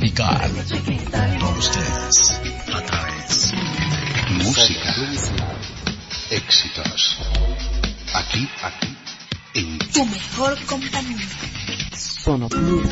tropical. Junto a ustedes a través de música, éxitos. Aquí, en tu mejor compañía. Sono Plus.